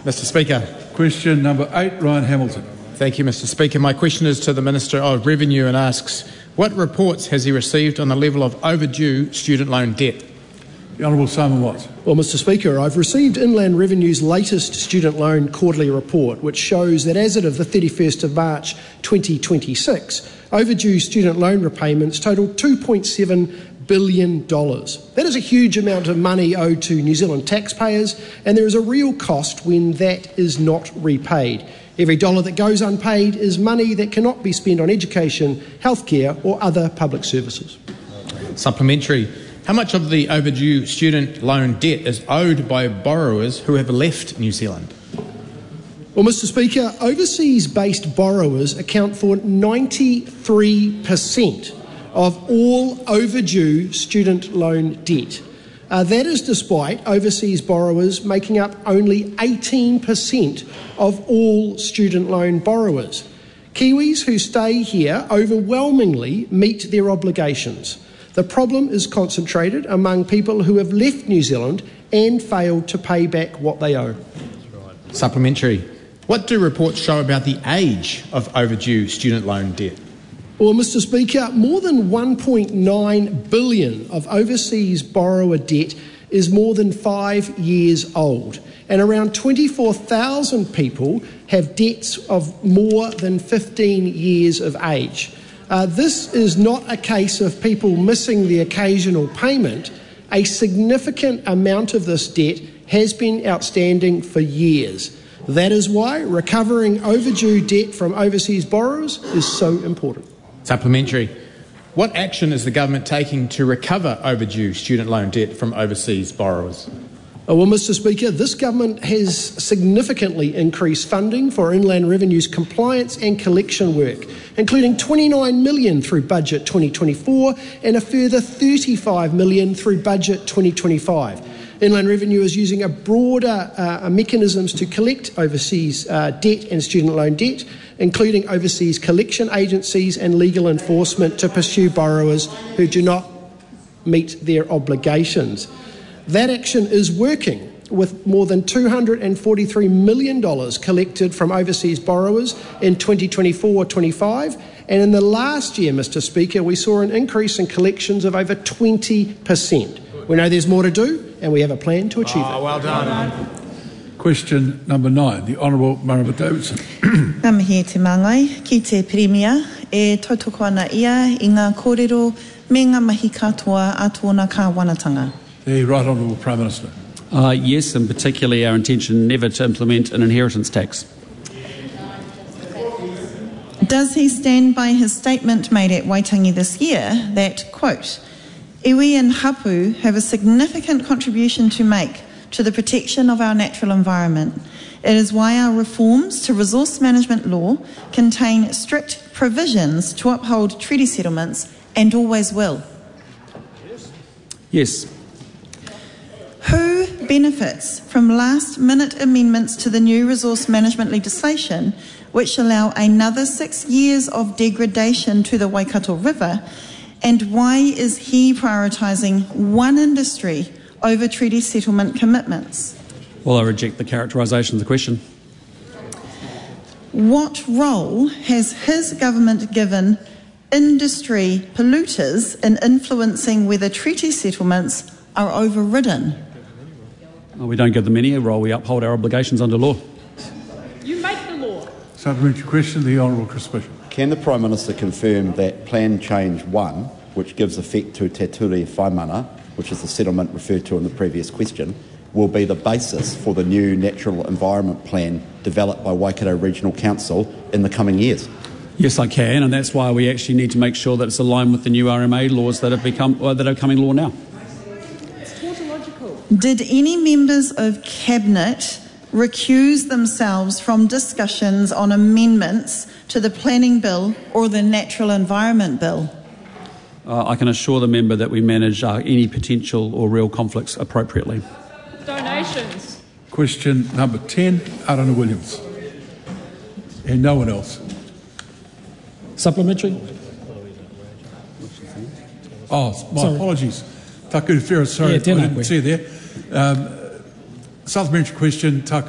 Mr Speaker. Question number 8, Ryan Hamilton. Thank you, Mr Speaker. My question is to the Minister of Revenue and asks, what reports has he received on the level of overdue student loan debt? The Honourable Simon Watts. Well, Mr Speaker, I've received Inland Revenue's latest student loan quarterly report, which shows that as of the 31st of March 2026, overdue student loan repayments total $2.7 billion. That is a huge amount of money owed to New Zealand taxpayers, and there is a real cost when that is not repaid. Every dollar that goes unpaid is money that cannot be spent on education, healthcare or other public services. Supplementary. How much of the overdue student loan debt is owed by borrowers who have left New Zealand? Well, Mr Speaker, overseas-based borrowers account for 93% of all overdue student loan debt. That is despite overseas borrowers making up only 18% of all student loan borrowers. Kiwis who stay here overwhelmingly meet their obligations. The problem is concentrated among people who have left New Zealand and failed to pay back what they owe. Supplementary. What do reports show about the age of overdue student loan debt? Well, Mr Speaker, more than $1.9 billion of overseas borrower debt is more than 5 years old, and around 24,000 people have debts of more than 15 years of age. This is not a case of people missing the occasional payment. A significant amount of this debt has been outstanding for years. That is why recovering overdue debt from overseas borrowers is so important. Supplementary. What action is the government taking to recover overdue student loan debt from overseas borrowers? Well, Mr Speaker, this government has significantly increased funding for Inland Revenue's compliance and collection work, including $29 million through Budget 2024 and a further $35 million through Budget 2025. Inland Revenue is using a broader mechanisms to collect overseas debt and student loan debt, including overseas collection agencies and legal enforcement to pursue borrowers who do not meet their obligations. That action is working, with more than $243 million collected from overseas borrowers in 2024-25, and in the last year, Mr Speaker, we saw an increase in collections of over 20%. We know there's more to do, and we have a plan to achieve it. Well done. Question number 9, the Honourable Marama Davidson. Ngamihi te māngai, ki te Premier, e tautoko ana ia I ngā kōrero me ngā mahi katoa a tōna kāwanatanga. The Right Honourable Prime Minister. Yes, and particularly our intention never to implement an inheritance tax. Does he stand by his statement made at Waitangi this year that, quote, iwi and hapu have a significant contribution to make to the protection of our natural environment. It is why our reforms to resource management law contain strict provisions to uphold treaty settlements and always will. Yes. Who benefits from last-minute amendments to the new resource management legislation which allow another 6 years of degradation to the Waikato River, and why is he prioritising one industry over treaty settlement commitments? Well, I reject the characterisation of the question. What role has his government given industry polluters in influencing whether treaty settlements are overridden? Well, we don't give them any role. We uphold our obligations under law. You make the law. Supplementary question, the Honourable Chris Bishop. Can the Prime Minister confirm that Plan Change 1, which gives effect to Te Ture Whaimana, which is the settlement referred to in the previous question, will be the basis for the new Natural Environment Plan developed by Waikato Regional Council in the coming years? Yes, I can, and that's why we actually need to make sure that it's aligned with the new RMA laws that are becoming law now. It's tautological. Did any members of Cabinet recuse themselves from discussions on amendments to the Planning Bill or the Natural Environment Bill? I can assure the member that we manage any potential or real conflicts appropriately. Donations. Question number 10, Arana Williams. And no one else. Supplementary? Oh, my apologies. Taku Ferris, sorry, Yeah, I didn't see you there. Supplementary question, Taku.